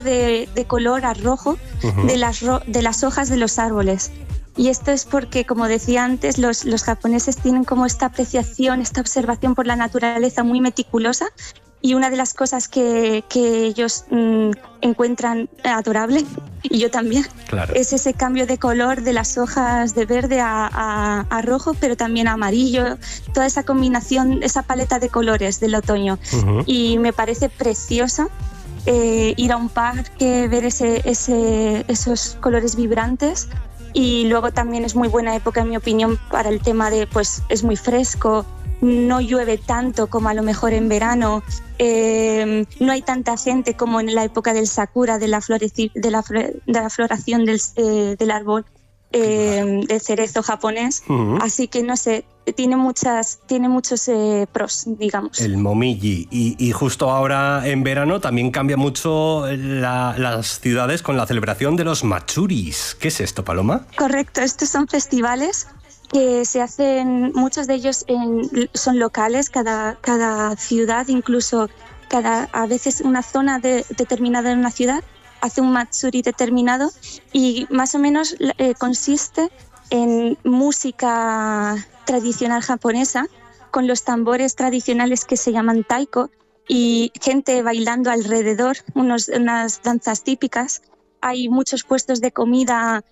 de color a rojo de las hojas de los árboles. Y esto es porque, como decía antes, los japoneses tienen como esta apreciación, esta observación por la naturaleza muy meticulosa, y una de las cosas que ellos encuentran adorable, y yo también, claro, es ese cambio de color de las hojas de verde a rojo, pero también a amarillo, toda esa combinación, esa paleta de colores del otoño. Y me parece preciosa ir a un parque, ver esos colores vibrantes. Y luego también es muy buena época, en mi opinión, para el tema de, pues es muy fresco, no llueve tanto como a lo mejor en verano, no hay tanta gente como en la época del sakura, de la floración del árbol de cerezo japonés. Así que no sé, tiene muchos pros, digamos. El momiji. Y justo ahora en verano también cambia mucho las ciudades con la celebración de los matsuris. ¿Qué es esto, Paloma? Correcto, estos son festivales que se hacen, muchos de ellos son locales, cada ciudad, incluso a veces una zona determinada en una ciudad hace un matsuri determinado, y más o menos consiste en música tradicional japonesa con los tambores tradicionales que se llaman taiko y gente bailando alrededor, unas danzas típicas. Hay muchos puestos de comida,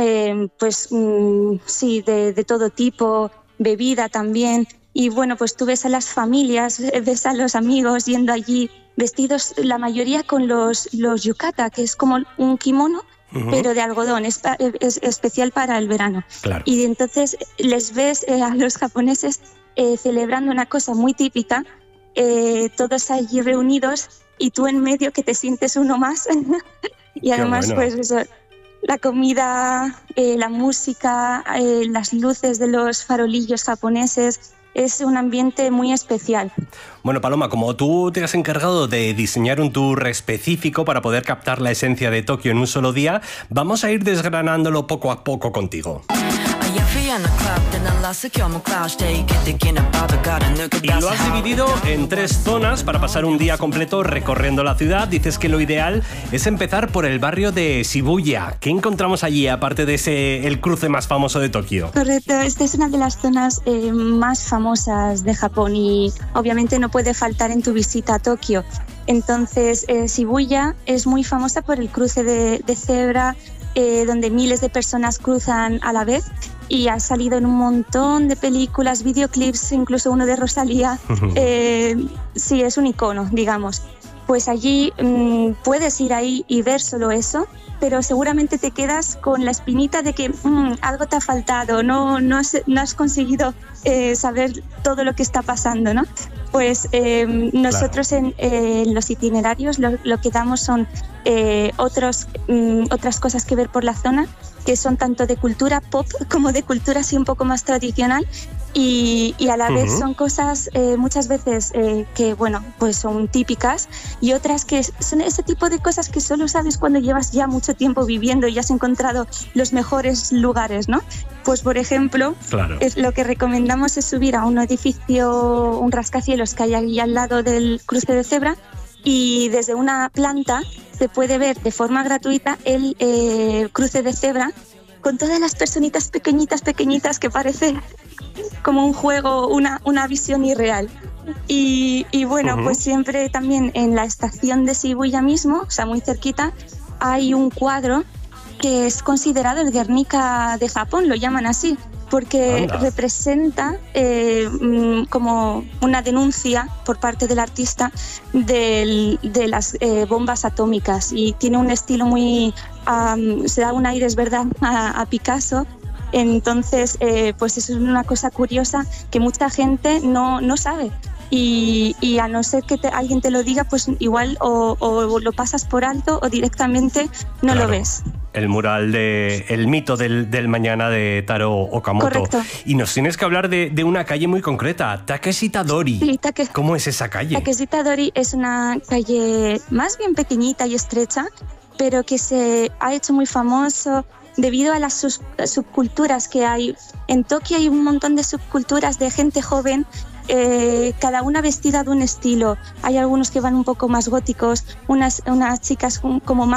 sí, de todo tipo, bebida también. Y bueno, pues tú ves a las familias, ves a los amigos yendo allí vestidos, la mayoría con los yukata, que es como un kimono, pero de algodón, es especial para el verano. Claro. Y entonces les ves a los japoneses celebrando una cosa muy típica, todos allí reunidos y tú en medio, que te sientes uno más. Y además, bueno, pues eso, la comida, la música, las luces de los farolillos japoneses. Es un ambiente muy especial. Bueno, Paloma, como tú te has encargado de diseñar un tour específico para poder captar la esencia de Tokio en un solo día, vamos a ir desgranándolo poco a poco contigo. Y lo has dividido en 3 zonas para pasar un día completo recorriendo la ciudad. Dices que lo ideal es empezar por el barrio de Shibuya. ¿Qué encontramos allí, aparte de el cruce más famoso de Tokio? Correcto, esta es una de las zonas más famosas de Japón y obviamente no puede faltar en tu visita a Tokio. Entonces, Shibuya es muy famosa por el cruce de cebra, donde miles de personas cruzan a la vez, y ha salido en un montón de películas, videoclips, incluso uno de Rosalía. Sí, es un icono, digamos. Pues allí puedes ir ahí y ver solo eso, pero seguramente te quedas con la espinita de que algo te ha faltado, no has conseguido saber todo lo que está pasando, ¿no? Pues nosotros en los itinerarios lo que damos son otras cosas que ver por la zona, que son tanto de cultura pop como de cultura así un poco más tradicional, y a la vez son cosas muchas veces que, bueno, pues son típicas, y otras que son ese tipo de cosas que solo sabes cuando llevas ya mucho tiempo viviendo y has encontrado los mejores lugares, ¿no? Pues, por ejemplo, claro, lo que recomendamos es subir a un edificio, un rascacielos que hay ahí al lado del cruce de cebra, y desde una planta se puede ver de forma gratuita el cruce de cebra con todas las personitas pequeñitas que parece como un juego, una visión irreal. Y bueno, pues siempre también en la estación de Shibuya mismo, o sea, muy cerquita, hay un cuadro que es considerado el Guernica de Japón, lo llaman así, porque representa como una denuncia por parte del artista de las bombas atómicas, y tiene un estilo muy... se da un aire, es verdad, a Picasso. Entonces, pues eso es una cosa curiosa que mucha gente no sabe. Y a no ser que alguien te lo diga, pues igual o lo pasas por alto o directamente no lo ves. El mural El mito del mañana de Taro Okamoto. Correcto. Y nos tienes que hablar de una calle muy concreta, Takeshita-dori. Sí, ¿Cómo es esa calle? Takeshita-dori es una calle más bien pequeñita y estrecha, pero que se ha hecho muy famoso debido a las subculturas que hay. En Tokio hay un montón de subculturas de gente joven cada una vestida de un estilo. Hay algunos que van un poco más góticos, unas chicas como más